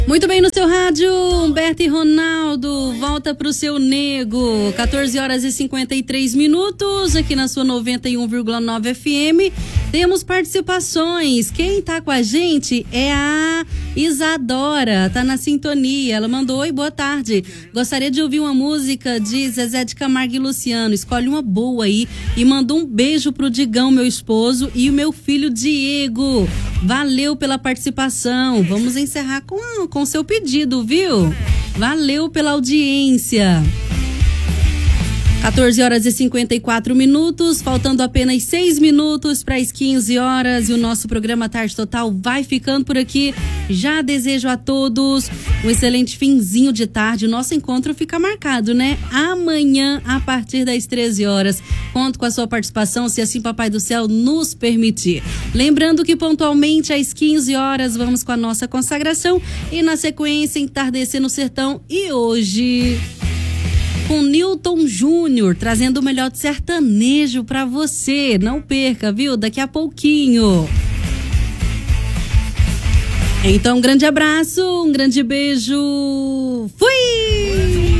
Muito bem, no seu rádio, Humberto e Ronaldo, volta pro seu nego, 14 horas e 53 minutos, aqui na sua 91,9 FM, temos participações, quem tá com a gente é a Isadora, tá na sintonia, ela mandou: oi, boa tarde, gostaria de ouvir uma música de Zezé de Camargo e Luciano, escolhe uma boa aí, e mandou um beijo pro Digão, meu esposo, e o meu filho Diego. Valeu pela participação. Vamos encerrar com seu pedido, viu? Valeu pela audiência. 14 horas e 54 minutos, faltando apenas 6 minutos para as 15 horas e o nosso programa Tarde Total vai ficando por aqui. Já desejo a todos um excelente finzinho de tarde. O nosso encontro fica marcado, né? Amanhã, a partir das 13 horas. Conto com a sua participação, se assim Papai do Céu nos permitir. Lembrando que pontualmente às 15 horas vamos com a nossa consagração e na sequência Entardecer no Sertão. E hoje, com Newton Júnior, trazendo o melhor de sertanejo pra você. Não perca, viu? Daqui a pouquinho. Então, um grande abraço, um grande beijo. Fui!